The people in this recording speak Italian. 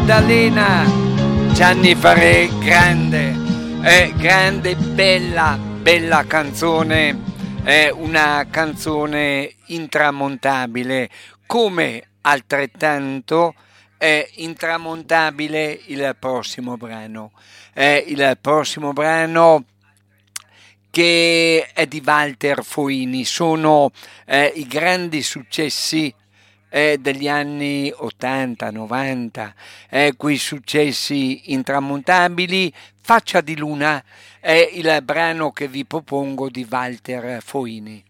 Maddalena, Gianni Ferré, grande, bella canzone, è una canzone intramontabile, come altrettanto è intramontabile il prossimo brano. Il prossimo brano che è di Walter Foini, sono i grandi successi degli anni 80, 90, quei successi intramontabili. Faccia di luna è il brano che vi propongo di Walter Foini.